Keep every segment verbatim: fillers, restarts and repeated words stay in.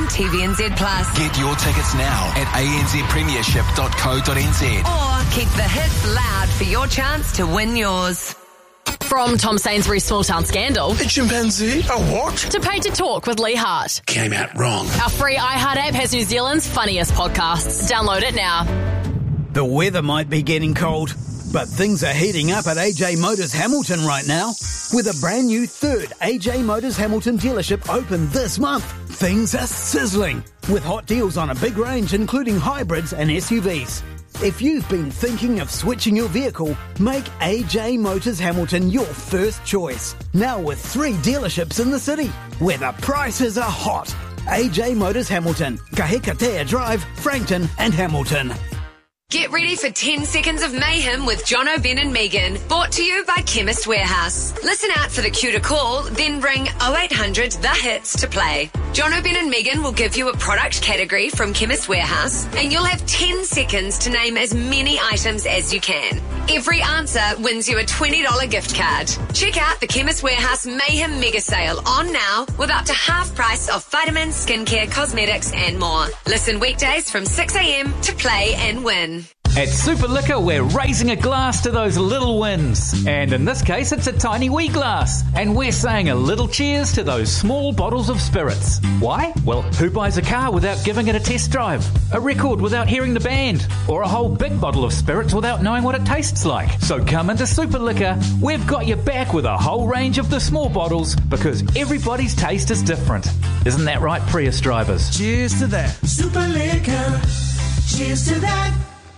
T V N Z Plus. Get your tickets now at a n z premiership dot co dot n z. Or keep the hits loud for your chance to win yours. From Tom Sainsbury's Small Town Scandal. A chimpanzee? A what? To Paid to Talk with Lee Hart. Came out wrong. Our free iHeart app has New Zealand's funniest podcasts. Download it now. The weather might be getting cold, but things are heating up at A J Motors Hamilton right now. With a brand new third A J Motors Hamilton dealership open this month, things are sizzling with hot deals on a big range including hybrids and S U Vs. If you've been thinking of switching your vehicle, make A J Motors Hamilton your first choice. Now with three dealerships in the city, where the prices are hot. A J Motors Hamilton, Kahikatea Drive, Frankton and Hamilton. Get ready for ten seconds of mayhem with Jono, Ben and Megan. Brought to you by Chemist Warehouse. Listen out for the cue to call, then ring oh eight hundred the hits to play. Jono, Ben and Megan will give you a product category from Chemist Warehouse, and you'll have ten seconds to name as many items as you can. Every answer wins you a twenty dollars gift card. Check out the Chemist Warehouse Mayhem Mega Sale on now with up to half price of vitamins, skincare, cosmetics and more. Listen weekdays from six a.m. to play and win. At Super Liquor, we're raising a glass to those little wins. And in this case, it's a tiny wee glass. And we're saying a little cheers to those small bottles of spirits. Why? Well, who buys a car without giving it a test drive? A record without hearing the band? Or a whole big bottle of spirits without knowing what it tastes like? So come into Super Liquor. We've got you back with a whole range of the small bottles because everybody's taste is different. Isn't that right, Prius drivers? Cheers to that. Super Liquor. Cheers to that.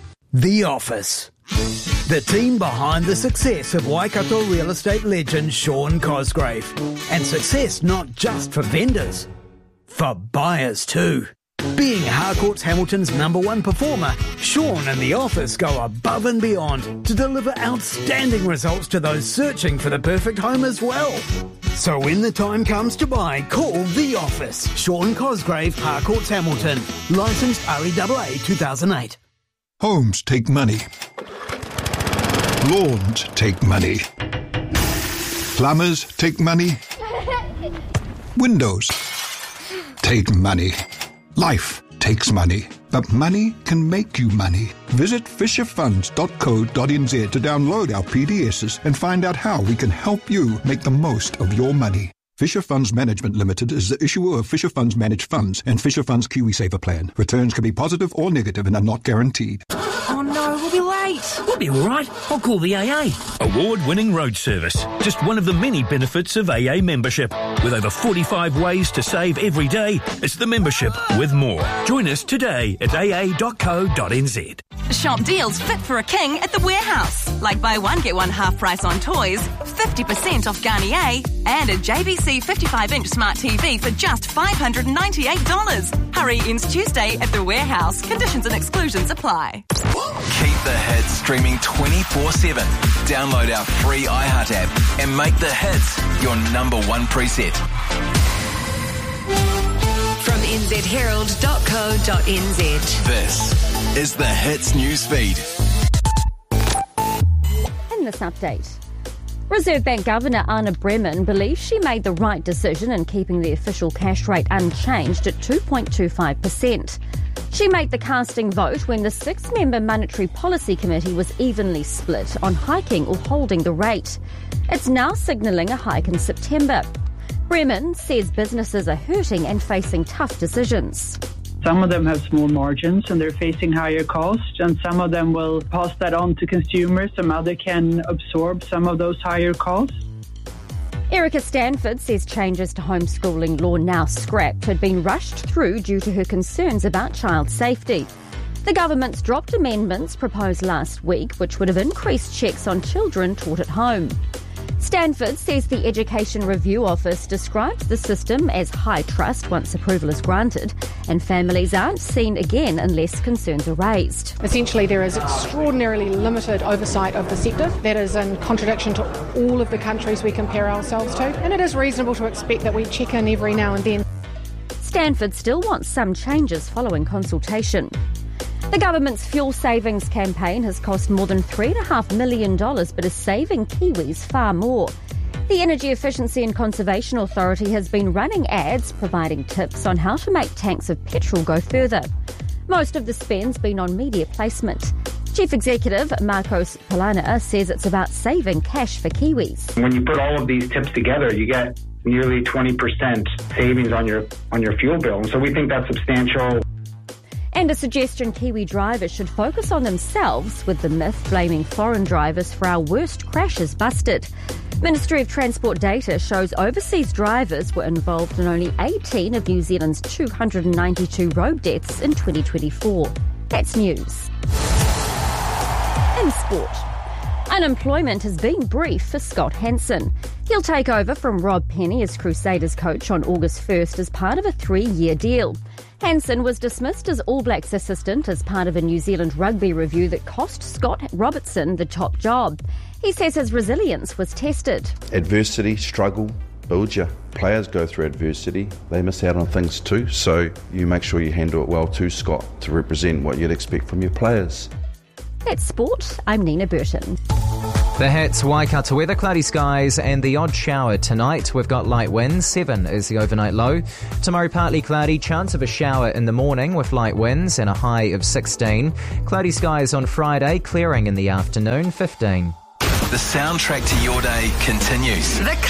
The Office. The team behind the success of Waikato real estate legend Sean Cosgrave. And success not just for vendors, for buyers too. Being Harcourt's Hamilton's number one performer, Sean and The Office go above and beyond to deliver outstanding results to those searching for the perfect home as well. So when the time comes to buy, call The Office. Sean Cosgrave, Harcourt's Hamilton. Licensed R E A A two thousand eight. Homes take money. Lawns take money. Plumbers take money. Windows take money. Life takes money. But money can make you money. Visit fisher funds dot co dot n z to download our P D Ss and find out how we can help you make the most of your money. Fisher Funds Management Limited is the issuer of Fisher Funds Managed Funds and Fisher Funds KiwiSaver Plan. Returns can be positive or negative and are not guaranteed. Oh no, we'll be late. We'll be all right. I'll call the A A. Award-winning road service. Just one of the many benefits of A A membership. With over forty-five ways to save every day, it's the membership with more. Join us today at a a dot co dot n z. Shop deals fit for a king at the Warehouse. Like buy one, get one half price on toys, fifty percent off Garnier, and a J V C fifty-five inch smart T V for just five hundred ninety-eight dollars. Hurry ends Tuesday at the Warehouse. Conditions and exclusions apply. Keep the hits streaming twenty-four seven. Download our free iHeart app and make the hits your number one preset. From n z herald dot co dot n z. This is the Hits newsfeed. In this update, Reserve Bank Governor Anna Bremen believes she made the right decision in keeping the official cash rate unchanged at two point two five percent. She made the casting vote when the six-member Monetary Policy Committee was evenly split on hiking or holding the rate. It's now signalling a hike in September. Bremen says businesses are hurting and facing tough decisions. Some of them have small margins and they're facing higher costs, and some of them will pass that on to consumers. Some other can absorb some of those higher costs. Erica Stanford says changes to homeschooling law now scrapped had been rushed through due to her concerns about child safety. The government's dropped amendments proposed last week, which would have increased checks on children taught at home. Stanford says the Education Review Office describes the system as high trust once approval is granted, and families aren't seen again unless concerns are raised. Essentially, there is extraordinarily limited oversight of the sector. That is in contradiction to all of the countries we compare ourselves to, and it is reasonable to expect that we check in every now and then. Stanford still wants some changes following consultation. The government's fuel savings campaign has cost more than three point five million dollars but is saving Kiwis far more. The Energy Efficiency and Conservation Authority has been running ads providing tips on how to make tanks of petrol go further. Most of the spend's been on media placement. Chief Executive Marcos Polana says it's about saving cash for Kiwis. When you put all of these tips together, you get nearly twenty percent savings on your on your fuel bill. And so we think that's substantial. And a suggestion Kiwi drivers should focus on themselves, with the myth blaming foreign drivers for our worst crashes busted. Ministry of Transport data shows overseas drivers were involved in only eighteen of New Zealand's two hundred ninety-two road deaths in twenty twenty-four. That's news. In sport, unemployment has been brief for Scott Hansen. He'll take over from Rob Penny as Crusaders coach on August first as part of a three-year deal. Hansen was dismissed as All Blacks assistant as part of a New Zealand rugby review that cost Scott Robertson the top job. He says his resilience was tested. Adversity, struggle, builds you. Players go through adversity. They miss out on things too, so you make sure you handle it well too, Scott, to represent what you'd expect from your players. That's sport. I'm Nina Burton. The Hits, Waikato weather, cloudy skies and the odd shower tonight. We've got light winds, seven is the overnight low. Tomorrow partly cloudy, chance of a shower in the morning with light winds and a high of sixteen. Cloudy skies on Friday, clearing in the afternoon, fifteen. The soundtrack to your day continues. The